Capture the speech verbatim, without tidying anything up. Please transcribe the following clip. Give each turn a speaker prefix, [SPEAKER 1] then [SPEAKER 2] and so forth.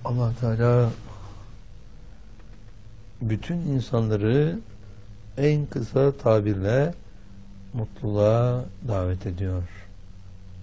[SPEAKER 1] Allah Teala bütün insanları en kısa tabirle mutluluğa davet ediyor.